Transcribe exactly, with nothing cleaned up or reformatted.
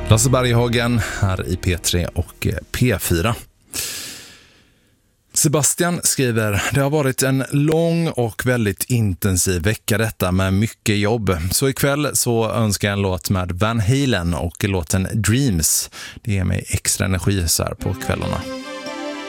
Lasse Berghagen här i P tre och P fyra. Sebastian skriver: det har varit en lång och väldigt intensiv vecka detta med mycket jobb. Så ikväll så önskar jag en låt med Van Halen och låten Dreams. Det ger mig extra energi så här på kvällarna.